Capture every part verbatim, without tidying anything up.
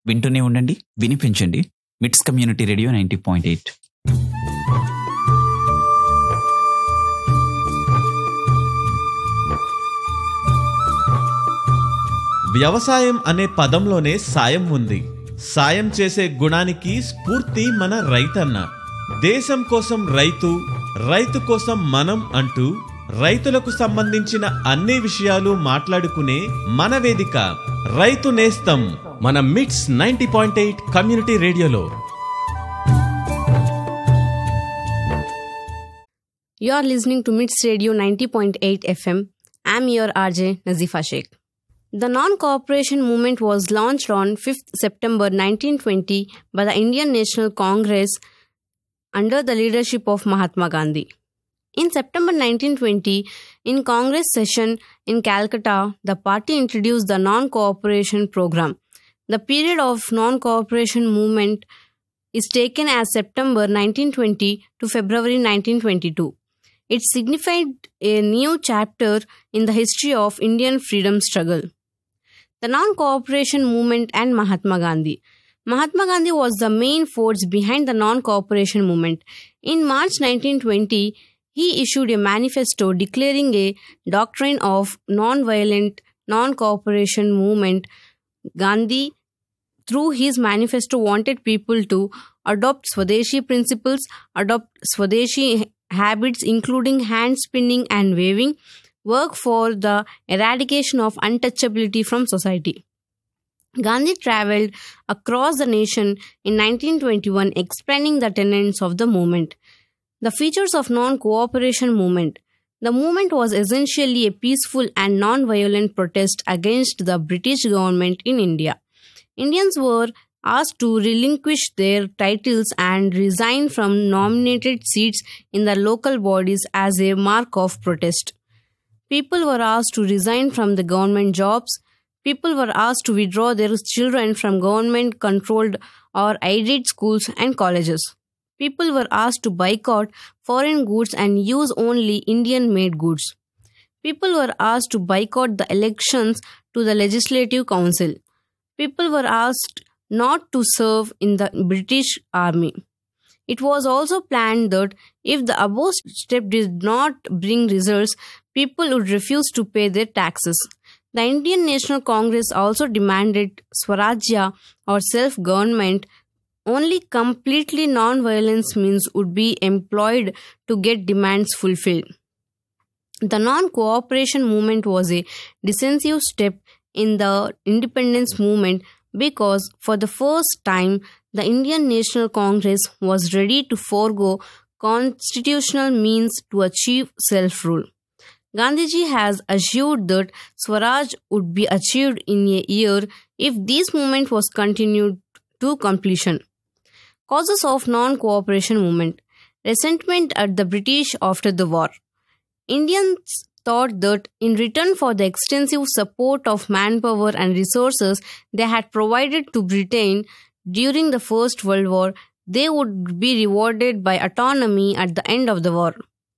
వింటూనే ఉండండి, వినిపించండి. మిట్స్ community radio ninety point eight. వ్యవసాయం అనే పదంలోనే సాయం ఉంది. సాయం చేసే గుణానికి స్ఫూర్తి మన రైతన్న. దేశం కోసం రైతు, రైతు కోసం మనం అంటూ రైతులకు సంబంధించిన అన్ని విషయాలు మాట్లాడుకునే మన వేదిక రైతు నేస్తం మన మిట్స్ నైంటీ పాయింట్ ఎయిట్ కమ్యూనిటీ రేడియోలో. You are listening to Mits Radio ninety point eight F M. I'm your R J Nazifa Sheikh. The non-cooperation movement was launched on fifth September nineteen twenty by the Indian National Congress under the leadership of Mahatma Gandhi. In September nineteen twenty, in Congress session in Calcutta, the party introduced the non-cooperation program. The period of non-cooperation movement is taken as September nineteen twenty to February nineteen twenty-two. It signified a new chapter in the history of Indian freedom struggle. The non-cooperation movement and Mahatma Gandhi. Mahatma Gandhi was the main force behind the non-cooperation movement. In March nineteen twenty, he issued a manifesto declaring a doctrine of non-violent non-cooperation movement. Gandhi, through his manifesto, wanted people to adopt Swadeshi principles, adopt Swadeshi habits including hand spinning and weaving, work for the eradication of untouchability from society. Gandhi travelled across the nation in nineteen twenty-one explaining the tenets of the movement. The features of non-cooperation movement. The movement was essentially a peaceful and non-violent protest against the British government in India. Indians were asked to relinquish their titles and resign from nominated seats in the local bodies as a mark of protest. People were asked to resign from the government jobs. People were asked to withdraw their children from government-controlled or aided schools and colleges. People were asked to boycott foreign goods and use only Indian-made goods. People were asked to boycott the elections to the Legislative Council. People were asked not to serve in the British Army. It was also planned that if the above step did not bring results, people would refuse to pay their taxes. The Indian National Congress also demanded Swarajya or self-government. Only completely non-violence means would be employed to get demands fulfilled. The non-cooperation movement was a decisive step in the independence movement because for the first time the Indian National Congress was ready to forego constitutional means to achieve self-rule. Gandhiji has assured that Swaraj would be achieved in a year if this movement was continued to completion. Causes of non-cooperation movement. Resentment at the British after the war. Indians thought that in return for the extensive support of manpower and resources they had provided to Britain during the First World War, they would be rewarded by autonomy at the end of the war.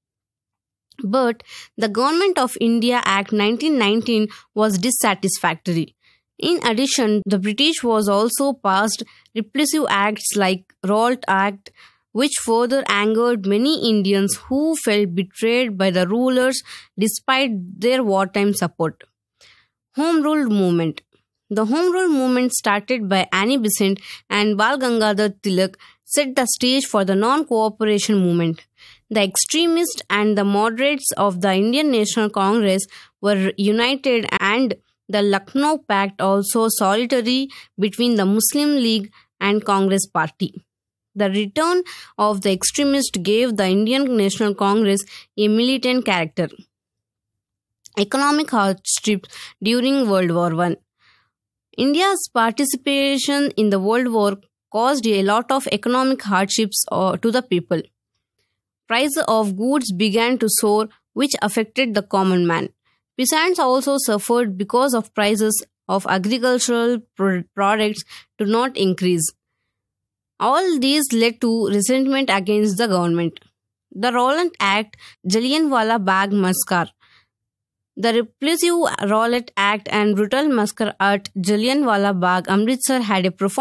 But the Government of India Act nineteen nineteen was dissatisfactory. In addition, the British was also passed repressive acts like Rowlatt Act, which further angered many Indians who felt betrayed by the rulers despite their wartime support. Home Rule Movement. The Home Rule Movement, started by Annie Besant and Bal Gangadhar Tilak, set the stage for the non-cooperation movement. The extremists and the moderates of the Indian National Congress were united, and the Lucknow Pact also solitary between the Muslim League and Congress Party. The return of the extremists gave the Indian National Congress a militant character. Economic hardships during World War One. India's participation in the World War caused a lot of economic hardships uh, to the people. Price of goods began to soar, which affected the common man. Peasants also suffered because of prices of agricultural pro- products did not increase. All these led to resentment against the government. The Rowlatt Act, Jallianwala Bagh Massacre. The repulsive Rowlatt Act and brutal massacre at Jallianwala Bagh, Amritsar had a profound